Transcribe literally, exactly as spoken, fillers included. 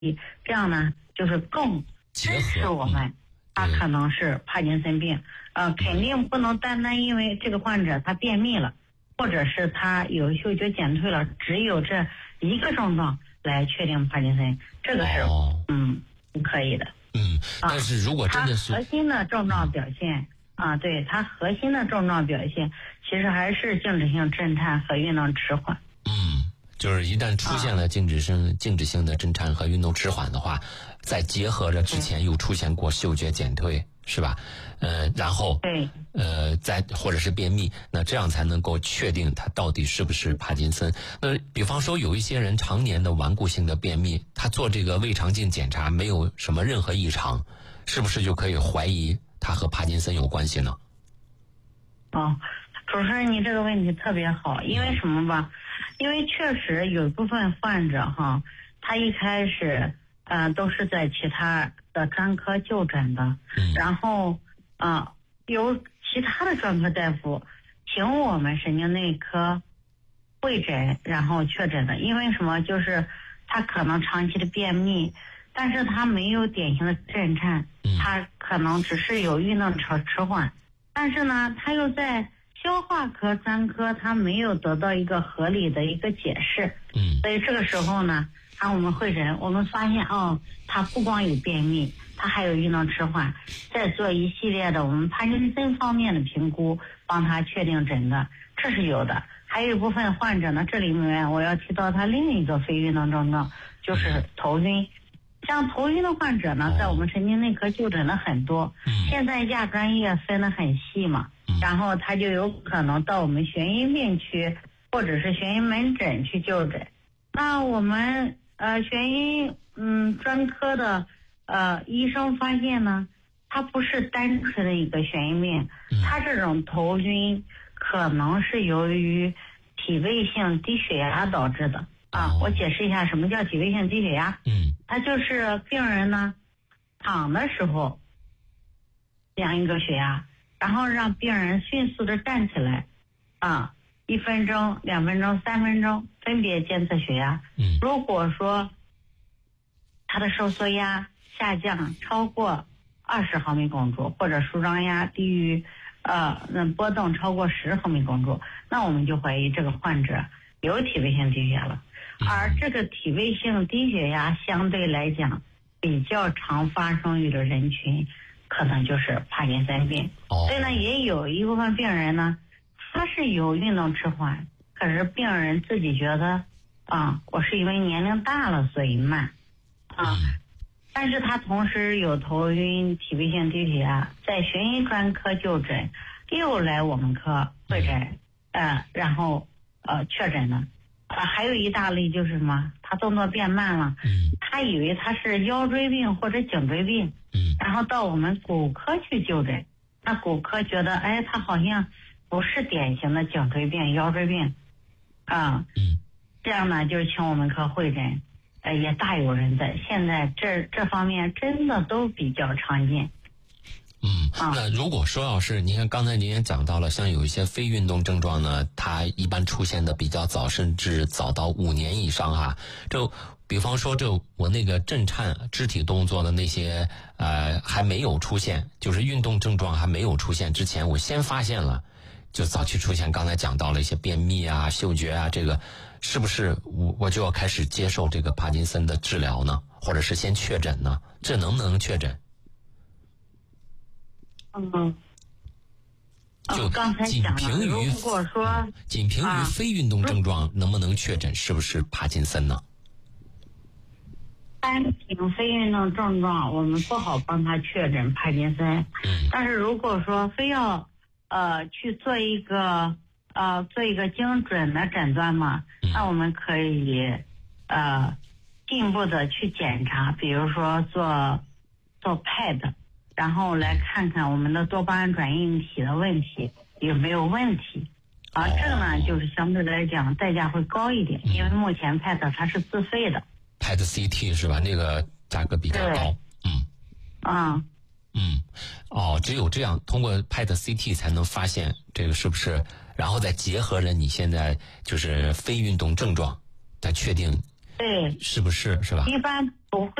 这样呢就是更支持我们，他可能是帕金森病。呃，肯定不能单单因为这个患者他便秘了，或者是他有嗅觉减退了，只有这一个症状来确定帕金森，这个是、哦、嗯不可以的。 嗯，但是如果真的是、 啊、核心的症状表现、嗯、啊，对，他核心的症状表现其实还是静止性震颤和运动迟缓。 嗯，就是一旦出现了静止性、啊、静止性的震颤和运动迟缓的话，再结合着之前又出现过嗅觉减退，是吧？呃，然后对， 呃，再或者是便秘，那这样才能够确定他到底是不是帕金森。那比方说有一些人常年的顽固性的便秘，他做这个胃肠镜检查没有什么任何异常，是不是就可以怀疑他和帕金森有关系呢？ 哦，主持人，你这个问题特别好，因为什么吧？因为确实有一部分患者哈，他一开始呃都是在其他的专科就诊的， 嗯、 然后啊、呃、由其他的专科大夫请我们神经内科会诊，然后确诊的。因为什么？就是他可能长期的便秘，但是他没有典型的震颤，他可能只是有运动迟迟缓，但是呢，他又在消化科专科他没有得到一个合理的一个解释， 嗯， 所以这个时候呢，当我们会诊，我们发现哦，他不光有便秘，他还有运动迟缓，再做一系列的我们帕金森方面的评估，帮他确定诊断，这是有的。还有一部分患者呢，这里面我要提到他另一个非运动症状，就是头晕。像头晕的患者呢，在我们神经内科就诊的很多，现在亚专业分得很细嘛，然后他就有可能到我们眩晕病区或者是眩晕门诊去就诊。那我们呃眩晕嗯专科的呃医生发现呢，他不是单纯的一个眩晕病，他这种头晕可能是由于体位性低血压导致的啊。我解释一下什么叫体位性低血压。 嗯， 它就是病人呢躺的时候量一个血压，然后让病人迅速的站起来啊，一分钟、两分钟、三分钟分别监测血压。 嗯， 如果说他的收缩压下降超过二十毫米汞柱，或者舒张压低于呃波动超过十毫米汞柱，那我们就怀疑这个患者有体位性低血压了。而这个体位性低血压相对来讲比较常发生于的人群，可能就是帕金森病。 哦， 所以呢，也有一部分病人呢，他是有运动迟缓，可是病人自己觉得啊，我是因为年龄大了所以慢啊。但是他同时有头晕、体位性低血压，在眩晕专科就诊，又来我们科会诊，呃，然后呃确诊了。啊，还有一大类就是什么？他动作变慢了， 嗯， 他以为他是腰椎病或者颈椎病， 嗯， 然后到我们骨科去就诊，那骨科觉得，哎，他好像不是典型的颈椎病、腰椎病，啊， 嗯， 这样呢，就请我们科会诊，呃，也大有人在。现在这这方面真的都比较常见。 嗯，那如果说要是您看刚才您也讲到了，像有一些非运动症状呢，它一般出现的比较早，甚至早到五年以上哈。就比方说，就我那个震颤、肢体动作的那些呃还没有出现，就是运动症状还没有出现之前，我先发现了，就早期出现刚才讲到了一些便秘啊、嗅觉啊，这个是不是我我就要开始接受这个帕金森的治疗呢？或者是先确诊呢？这能不能确诊？ 嗯， 就刚才讲了，如果说仅凭于非运动症状，能不能确诊是不是帕金森呢？ 单凭非运动症状，我们不好帮他确诊帕金森。 嗯， 但是如果说非要呃去做一个呃做一个精准的诊断嘛， 嗯、 那我们可以呃进一步的去检查，比如说做做 P E T。然后来看看我们的多巴胺转印体的问题有没有问题啊？这个呢，就是相对来讲代价会高一点，嗯、因为目前 P E T 它是自费的。 P E T C T 是吧？那个价格比较高。嗯。 啊。 嗯。哦，只有这样，通过 P E T C T 才能发现这个是不是，然后再结合着你现在就是非运动症状，再确定。 对。 是不是是吧？ 一般不会。